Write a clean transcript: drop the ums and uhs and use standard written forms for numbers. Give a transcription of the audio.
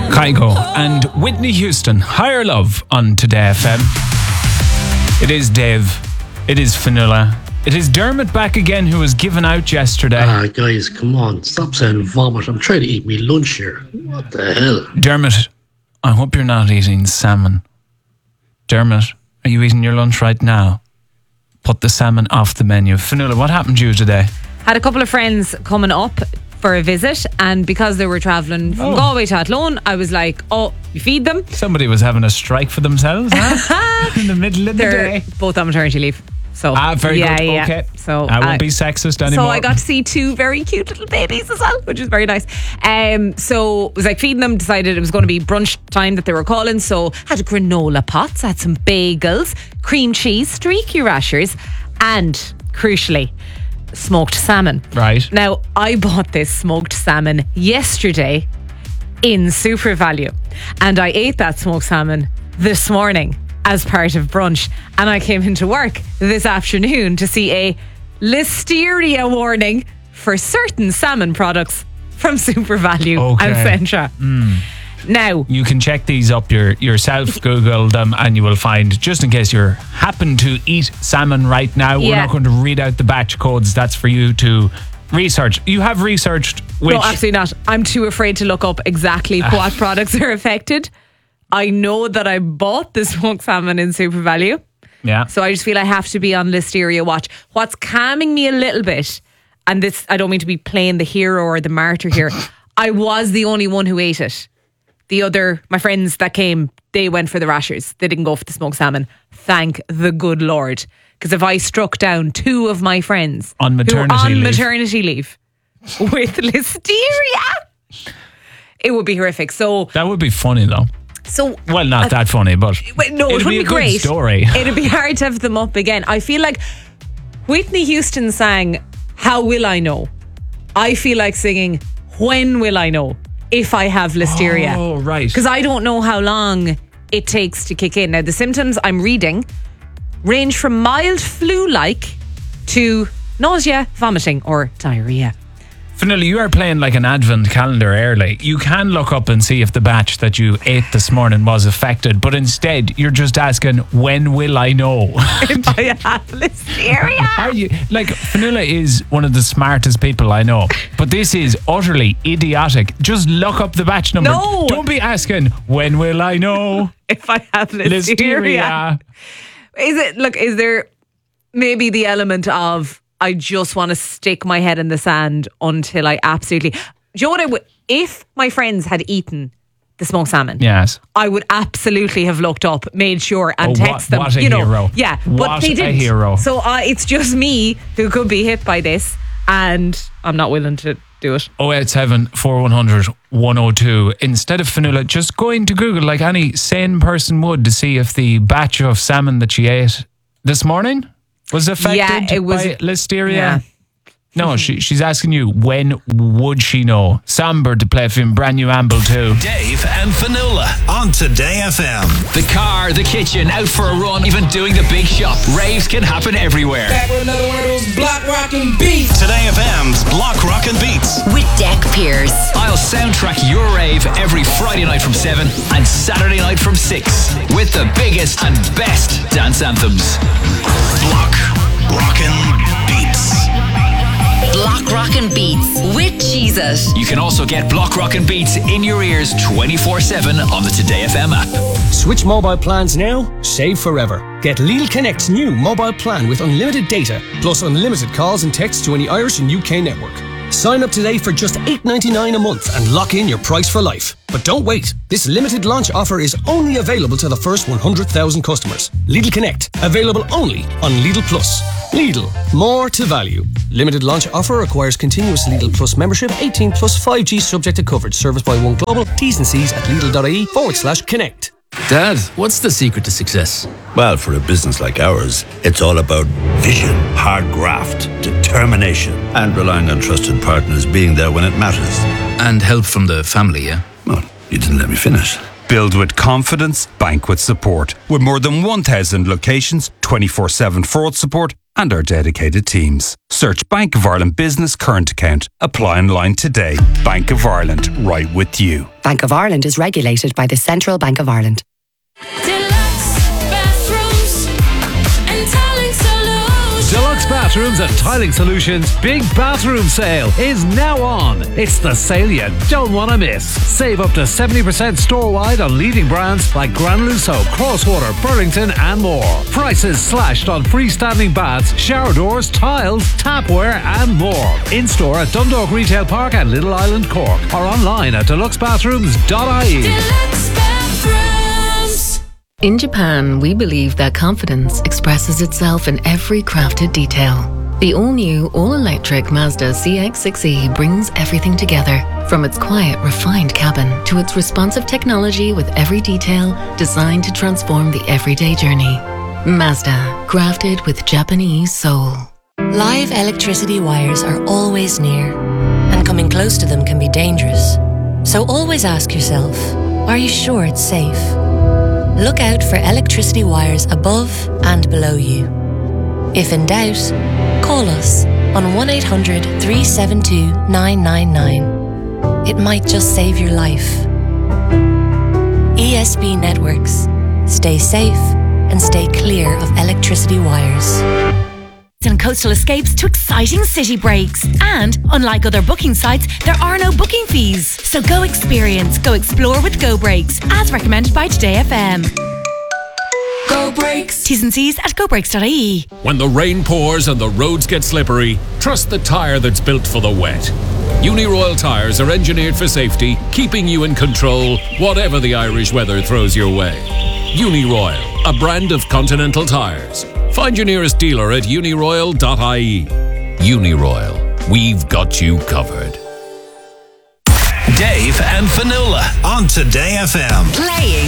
Kygo and Whitney Houston, Higher Love on Today FM. It is Dave, it is Fionnuala, it is Dermot back again, who was given out yesterday. Guys, come on, stop saying vomit. I'm trying to eat me lunch here. What the hell? Dermot, I hope you're not eating salmon. Dermot, are you eating your lunch right now? Put the salmon off the menu. Fionnuala, what happened to you today? Had a couple of friends coming up for a visit, and because they were travelling from Galway to Athlone, I was like, oh, you feed them? Somebody was having a strike for themselves, huh? In the middle of the day. Both on maternity leave. So very good. Okay. So I won't be sexist anymore. So I got to see two very cute little babies as well, which is very nice. So it was like feeding them, decided it was going to be brunch time that they were calling. So had granola pots, had some bagels, cream cheese, streaky rashers, and crucially, smoked salmon. Right. Now, I bought this smoked salmon yesterday in Super Value, and I ate that smoked salmon this morning as part of brunch, and I came into work this afternoon to see a listeria warning for certain salmon products from Super Value and Sentra. Now, you can check these up yourself, Google them, and you will find, just in case you happen to eat salmon right now, we're not going to read out the batch codes. That's for you to research. You have researched which... No, absolutely not. I'm too afraid to look up exactly what products are affected. I know that I bought the smoked salmon in Super Value. Yeah. So I just feel I have to be on listeria watch. What's calming me a little bit, and this, I don't mean to be playing the hero or the martyr here, I was the only one who ate it. My friends that came, they went for the rashers. They didn't go for the smoked salmon. Thank the good Lord. Because if I struck down two of my friends on maternity leave with listeria, it would be horrific. So that would be funny though. Well, not that funny, but no, it would be great. Good story. It'd be hard to have them up again. I feel like Whitney Houston sang "How Will I Know?" I feel like singing "When Will I Know?" if I have listeria. Oh, right. Because I don't know how long it takes to kick in. Now, the symptoms I'm reading range from mild flu-like to nausea, vomiting, or diarrhea. Fionnuala, you are playing like an advent calendar early. You can look up and see if the batch that you ate this morning was affected, but instead you're just asking, when will I know? If I have listeria. Are you? Like, Fionnuala is one of the smartest people I know, but this is utterly idiotic. Just look up the batch number. No. Don't be asking, when will I know? If I have listeria. Is there maybe the element of, I just want to stick my head in the sand until I absolutely... Do you know what I would... If my friends had eaten the smoked salmon, yes, I would absolutely have looked up, made sure, and text them. What a hero. Yeah, but they didn't. A hero. So it's just me who could be hit by this, and I'm not willing to do it. 087 4100 102. Instead of Fionnuala just going to Google like any sane person would to see if the batch of salmon that she ate this morning was affected by listeria. Yeah. No, she's asking you, when would she know? Sambird to play for him, brand new Amble too. Dave and Fionnuala on Today FM. The car, the kitchen, out for a run, even doing the big shop. Raves can happen everywhere. Back with another one of those block rockin' beats. Today FM's Block Rockin' Beats. With Deck Pierce. I'll soundtrack your rave every Friday night from 7 and Saturday night from 6 with the biggest and best dance anthems. Block Rockin' Beats. Block Rockin' Beats with Cheez-It. You can also get Block Rockin' Beats in your ears 24/7 on the Today FM app. Switch mobile plans now, save forever. Get Lidl Connect's new mobile plan with unlimited data, plus unlimited calls and texts to any Irish and UK network. Sign up today for just $8.99 a month and lock in your price for life. But don't wait. This limited launch offer is only available to the first 100,000 customers. Lidl Connect, available only on Lidl Plus. Lidl, more to value. Limited launch offer requires continuous Lidl Plus membership, 18 plus 5G subject to coverage. Service by One Global. T's and C's at Lidl.ie/connect. Dad, what's the secret to success? Well, for a business like ours, it's all about vision, hard graft, determination, and relying on trusted partners being there when it matters. And help from the family, yeah? Well, you didn't let me finish. Build with confidence, bank with support. With more than 1,000 locations, 24/7 fraud support, and our dedicated teams. Search Bank of Ireland Business Current Account. Apply online today. Bank of Ireland, right with you. Bank of Ireland is regulated by the Central Bank of Ireland. Deluxe Bathrooms and Tiling Solutions Big Bathroom Sale is now on. It's the sale you don't want to miss. Save up to 70% store-wide on leading brands like Granuloso, Crosswater, Burlington and more. Prices slashed on freestanding baths, shower doors, tiles, tapware and more. In-store at Dundalk Retail Park and Little Island Cork or online at deluxebathrooms.ie. Deluxe Bathrooms. In Japan, we believe that confidence expresses itself in every crafted detail. The all-new, all-electric Mazda CX-6e brings everything together, from its quiet, refined cabin to its responsive technology with every detail designed to transform the everyday journey. Mazda, crafted with Japanese soul. Live electricity wires are always near, and coming close to them can be dangerous. So always ask yourself, are you sure it's safe? Look out for electricity wires above and below you. If in doubt, call us on 1800 372 999. It might just save your life. ESB Networks. Stay safe and stay clear of electricity wires. And coastal escapes to exciting city breaks. And unlike other booking sites, there are no booking fees. So go experience, go explore with Go Breaks, as recommended by Today FM. Go Breaks. T's and C's at gobreaks.ie. When the rain pours and the roads get slippery, trust the tyre that's built for the wet. Uniroyal tyres are engineered for safety, keeping you in control, whatever the Irish weather throws your way. Uniroyal, a brand of Continental tyres. Find your nearest dealer at uniroyal.ie. Uniroyal, we've got you covered. Dave and Fionnuala on Today FM. Playing